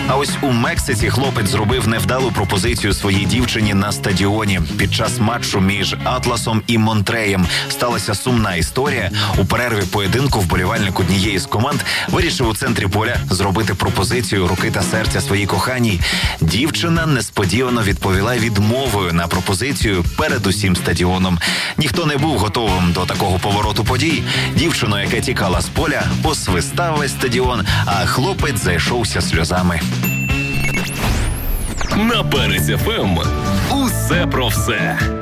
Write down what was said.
А ось у Мексиці хлопець зробив невдалу пропозицію своїй дівчині на стадіоні. Під час матчу між Атласом і Монтреєм сталася сумна історія. У перерві поєдинку вболівальник однієї з команд вирішив у центрі поля зробити пропозицію руки та серця своїй коханій. Дівчина несподівано відповіла відмовою на пропозицію перед усім стадіоном. Ніхто не був готовим до такого повороту подій. Дівчину, яка тікала з поля, освистав весь стадіон, а хлопець зайшовся сльозами. На Березі ФМ усе про все.